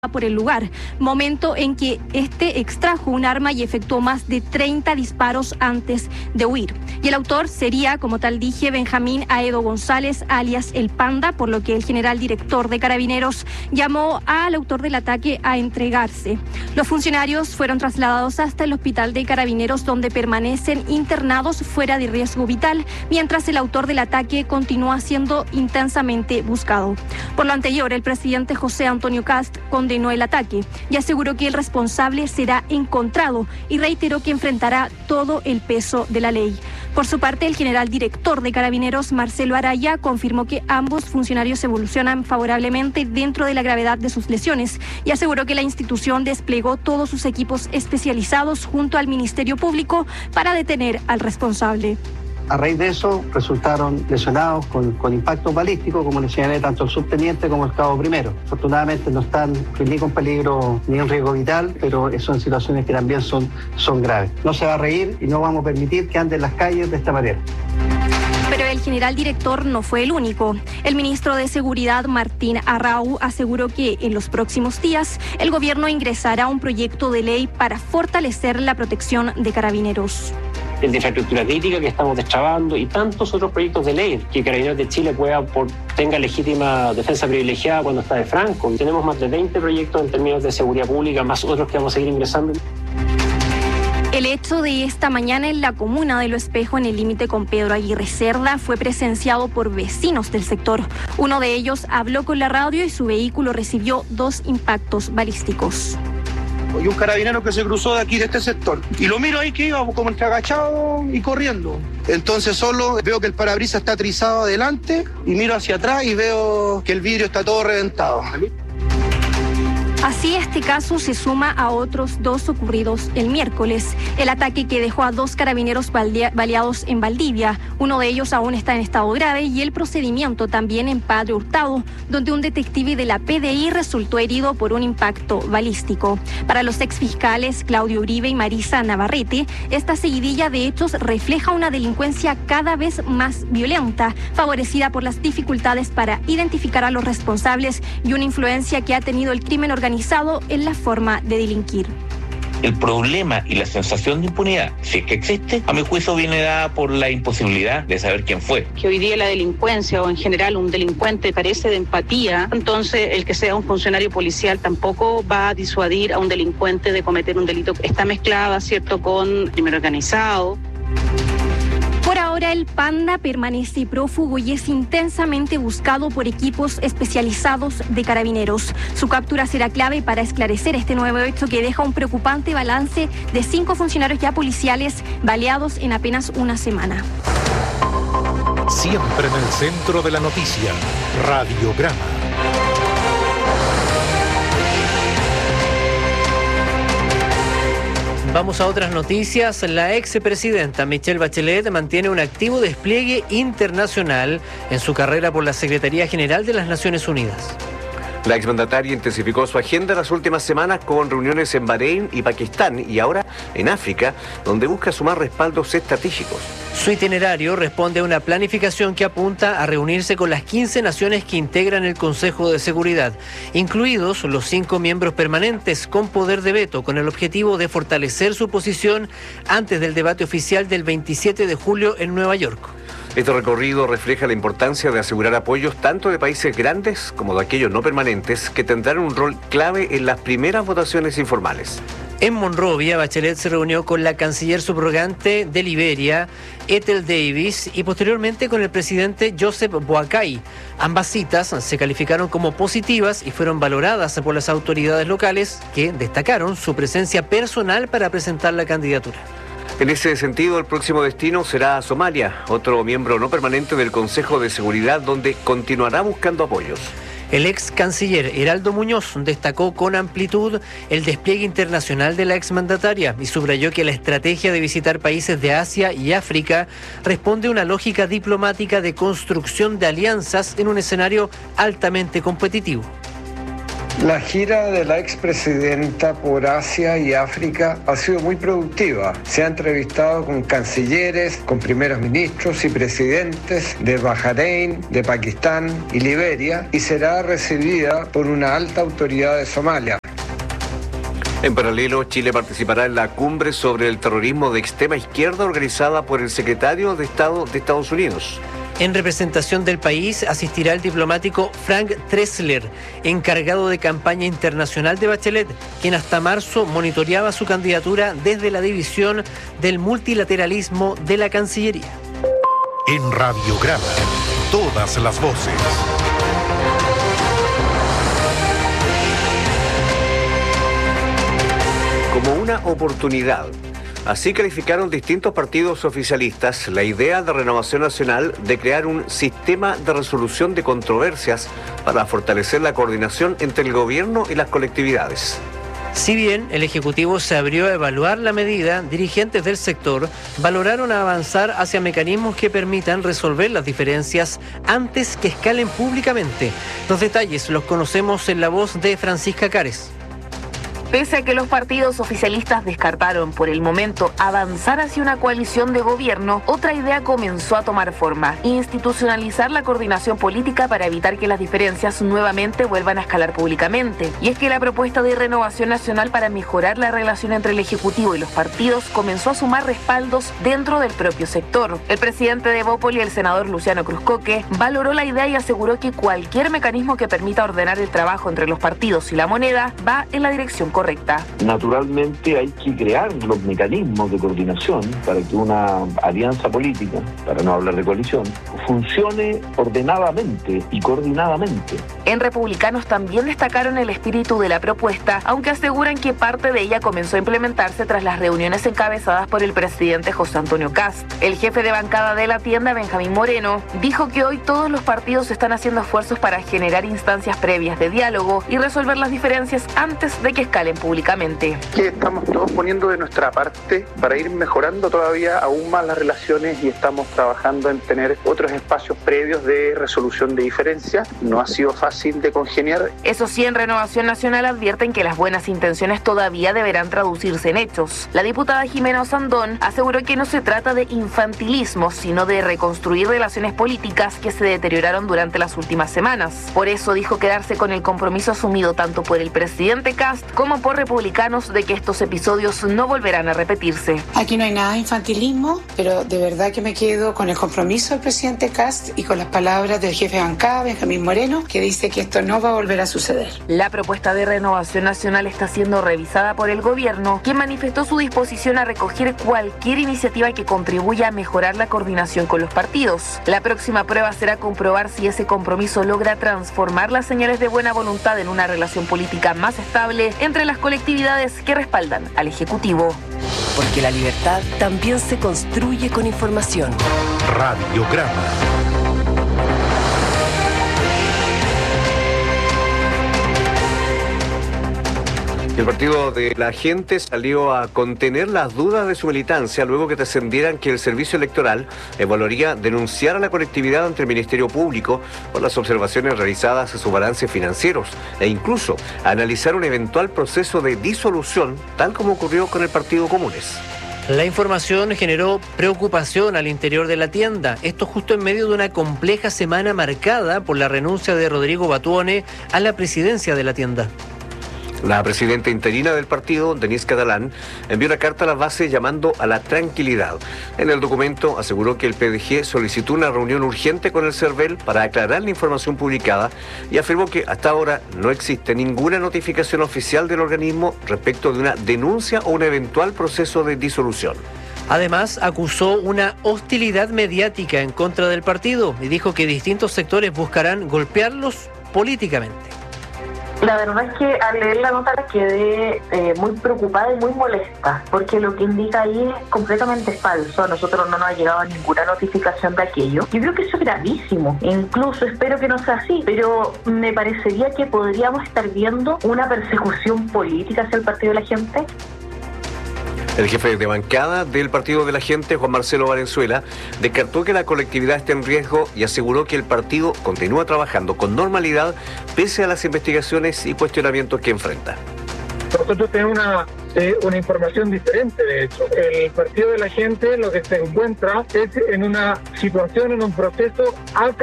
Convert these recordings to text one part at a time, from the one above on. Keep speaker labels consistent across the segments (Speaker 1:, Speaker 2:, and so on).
Speaker 1: por el lugar, momento en que este extrajo un arma y efectuó más de 30 disparos antes de huir. Y el autor sería, como tal dije, Benjamín Aedo González, alias El Panda, por lo que el general director de Carabineros llamó al autor del ataque a entregarse. Los funcionarios fueron trasladados hasta el hospital de Carabineros, donde permanecen internados fuera de riesgo vital, mientras el autor del ataque continúa siendo intensamente buscado. Por lo anterior, el presidente José Antonio Kast condenó el ataque y aseguró que el responsable será encontrado y reiteró que enfrentará todo el peso de la ley. Por su parte, el general director de Carabineros, Marcelo Araya, confirmó que ambos funcionarios evolucionan favorablemente dentro de la gravedad de sus lesiones y aseguró que la institución desplegó todos sus equipos especializados junto al Ministerio Público para detener al responsable.
Speaker 2: A raíz de eso resultaron lesionados con impactos balísticos, como les señalé, tanto el subteniente como el cabo primero. Afortunadamente no están ni con peligro ni en riesgo vital, pero son situaciones que también son graves. No se va a reír y no vamos a permitir que ande en las calles de esta manera.
Speaker 1: Pero el general director no fue el único. El ministro de Seguridad, Martín Arrau, aseguró que en los próximos días el gobierno ingresará un proyecto de ley para fortalecer la protección de Carabineros.
Speaker 3: El de infraestructura crítica que estamos destrabando y tantos otros proyectos de ley que Carabineros de Chile tenga legítima defensa privilegiada cuando está de Franco. Tenemos más de 20 proyectos en términos de seguridad pública, más otros que vamos a seguir ingresando.
Speaker 1: El hecho de esta mañana en la comuna de Lo Espejo, en el límite con Pedro Aguirre Cerda, fue presenciado por vecinos del sector. Uno de ellos habló con la radio y su vehículo recibió 2 impactos balísticos.
Speaker 4: Y un carabinero que se cruzó de aquí, de este sector. Y lo miro ahí que iba como entre agachado y corriendo. Entonces solo veo que el parabrisas está trizado adelante y miro hacia atrás y veo que el vidrio está todo reventado.
Speaker 1: Así, este caso se suma a otros 2 ocurridos el miércoles. El ataque que dejó a 2 carabineros baleados en Valdivia. Uno de ellos aún está en estado grave y el procedimiento también en Padre Hurtado, donde un detective de la PDI resultó herido por un impacto balístico. Para los exfiscales Claudio Uribe y Marisa Navarrete, esta seguidilla de hechos refleja una delincuencia cada vez más violenta, favorecida por las dificultades para identificar a los responsables y una influencia que ha tenido el crimen organizado en la forma de delinquir.
Speaker 5: El problema y la sensación de impunidad, si es que existe, a mi juicio viene dada por la imposibilidad de saber quién fue.
Speaker 6: Que hoy día la delincuencia o en general un delincuente carece de empatía, entonces el que sea un funcionario policial tampoco va a disuadir a un delincuente de cometer un delito que está mezclada, ¿cierto?, con crimen organizado.
Speaker 1: Por ahora, el Panda permanece prófugo y es intensamente buscado por equipos especializados de Carabineros. Su captura será clave para esclarecer este nuevo hecho que deja un preocupante balance de 5 funcionarios ya policiales baleados en apenas una semana.
Speaker 7: Siempre en el centro de la noticia, Radiograma.
Speaker 8: Vamos a otras noticias. La expresidenta Michelle Bachelet mantiene un activo despliegue internacional en su carrera por la Secretaría General de las Naciones Unidas.
Speaker 9: La exmandataria intensificó su agenda las últimas semanas con reuniones en Bahrein y Pakistán y ahora en África, donde busca sumar respaldos estratégicos.
Speaker 8: Su itinerario responde a una planificación que apunta a reunirse con las 15 naciones que integran el Consejo de Seguridad, incluidos los 5 miembros permanentes con poder de veto, con el objetivo de fortalecer su posición antes del debate oficial del 27 de julio en Nueva York.
Speaker 9: Este recorrido refleja la importancia de asegurar apoyos tanto de países grandes como de aquellos no permanentes que tendrán un rol clave en las primeras votaciones informales.
Speaker 8: En Monrovia, Bachelet se reunió con la canciller subrogante de Liberia, Ethel Davis, y posteriormente con el presidente Joseph Boakai. Ambas citas se calificaron como positivas y fueron valoradas por las autoridades locales, que destacaron su presencia personal para presentar la candidatura.
Speaker 9: En ese sentido, el próximo destino será Somalia, otro miembro no permanente del Consejo de Seguridad, donde continuará buscando apoyos.
Speaker 8: El ex canciller Heraldo Muñoz destacó con amplitud el despliegue internacional de la exmandataria y subrayó que la estrategia de visitar países de Asia y África responde a una lógica diplomática de construcción de alianzas en un escenario altamente competitivo.
Speaker 10: La gira de la expresidenta por Asia y África ha sido muy productiva. Se ha entrevistado con cancilleres, con primeros ministros y presidentes de Bahrein, de Pakistán y Liberia, y será recibida por una alta autoridad de Somalia.
Speaker 9: En paralelo, Chile participará en la cumbre sobre el terrorismo de extrema izquierda organizada por el secretario de Estado de Estados Unidos.
Speaker 8: En representación del país asistirá el diplomático Frank Tressler, encargado de campaña internacional de Bachelet, quien hasta marzo monitoreaba su candidatura desde la división del multilateralismo de la Cancillería.
Speaker 7: En Radiograma, todas las voces.
Speaker 9: Como una oportunidad. Así calificaron distintos partidos oficialistas la idea de Renovación Nacional de crear un sistema de resolución de controversias para fortalecer la coordinación entre el gobierno y las colectividades.
Speaker 8: Si bien el Ejecutivo se abrió a evaluar la medida, dirigentes del sector valoraron avanzar hacia mecanismos que permitan resolver las diferencias antes que escalen públicamente. Los detalles los conocemos en la voz de Francisca Cares.
Speaker 11: Pese a que los partidos oficialistas descartaron por el momento avanzar hacia una coalición de gobierno, otra idea comenzó a tomar forma: institucionalizar la coordinación política para evitar que las diferencias nuevamente vuelvan a escalar públicamente. Y es que la propuesta de Renovación Nacional para mejorar la relación entre el Ejecutivo y los partidos comenzó a sumar respaldos dentro del propio sector. El presidente de Bópoli, el senador Luciano Cruzcoque, valoró la idea y aseguró que cualquier mecanismo que permita ordenar el trabajo entre los partidos y la moneda va en la dirección correcta.
Speaker 12: Naturalmente hay que crear los mecanismos de coordinación para que una alianza política, para no hablar de coalición, funcione ordenadamente y coordinadamente.
Speaker 11: En Republicanos también destacaron el espíritu de la propuesta, aunque aseguran que parte de ella comenzó a implementarse tras las reuniones encabezadas por el presidente José Antonio Kast. El jefe de bancada de la tienda, Benjamín Moreno, dijo que hoy todos los partidos están haciendo esfuerzos para generar instancias previas de diálogo y resolver las diferencias antes de que escalen públicamente.
Speaker 13: Que estamos todos poniendo de nuestra parte para ir mejorando todavía aún más las relaciones y estamos trabajando en tener otros espacios previos de resolución de diferencias. No ha sido fácil de congeniar.
Speaker 11: Eso sí, en Renovación Nacional advierten que las buenas intenciones todavía deberán traducirse en hechos. La diputada Jimena Osandón aseguró que no se trata de infantilismo, sino de reconstruir relaciones políticas que se deterioraron durante las últimas semanas. Por eso dijo quedarse con el compromiso asumido tanto por el presidente Kast como por Republicanos de que estos episodios no volverán a repetirse.
Speaker 14: Aquí no hay nada de infantilismo, pero de verdad que me quedo con el compromiso del presidente Kast y con las palabras del jefe de bancada, Benjamín Moreno, que dice que esto no va a volver a suceder.
Speaker 11: La propuesta de Renovación Nacional está siendo revisada por el gobierno, quien manifestó su disposición a recoger cualquier iniciativa que contribuya a mejorar la coordinación con los partidos. La próxima prueba será comprobar si ese compromiso logra transformar las señales de buena voluntad en una relación política más estable entre las colectividades que respaldan al Ejecutivo.
Speaker 15: Porque la libertad también se construye con información.
Speaker 7: Radiograma.
Speaker 9: El partido de la gente salió a contener las dudas de su militancia luego que trascendieran que el servicio electoral evaluaría denunciar a la colectividad ante el Ministerio Público por las observaciones realizadas a sus balances financieros e incluso analizar un eventual proceso de disolución, tal como ocurrió con el Partido Comunes.
Speaker 8: La información generó preocupación al interior de la tienda, esto justo en medio de una compleja semana marcada por la renuncia de Rodrigo Batuone a la presidencia de la tienda.
Speaker 9: La presidenta interina del partido, Denise Catalán, envió una carta a la base llamando a la tranquilidad. En el documento aseguró que el PDG solicitó una reunión urgente con el CERVEL para aclarar la información publicada y afirmó que hasta ahora no existe ninguna notificación oficial del organismo respecto de una denuncia o un eventual proceso de disolución.
Speaker 8: Además, acusó una hostilidad mediática en contra del partido y dijo que distintos sectores buscarán golpearlos políticamente.
Speaker 16: La verdad es que al leer la nota quedé muy preocupada y muy molesta, porque lo que indica ahí es completamente falso. A nosotros no nos ha llegado ninguna notificación de aquello. Yo creo que eso es gravísimo. Incluso espero que no sea así, pero me parecería que podríamos estar viendo una persecución política hacia el partido de la gente.
Speaker 9: El jefe de bancada del Partido de la Gente, Juan Marcelo Valenzuela, descartó que la colectividad esté en riesgo y aseguró que el partido continúa trabajando con normalidad pese a las investigaciones y cuestionamientos que enfrenta.
Speaker 17: Nosotros tenemos una información diferente, de hecho. El Partido de la Gente lo que se encuentra es en una situación, en un proceso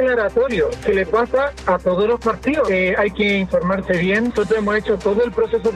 Speaker 17: aclaratorio que le pasa a todos los partidos. Hay que informarse bien. Nosotros hemos hecho todo el proceso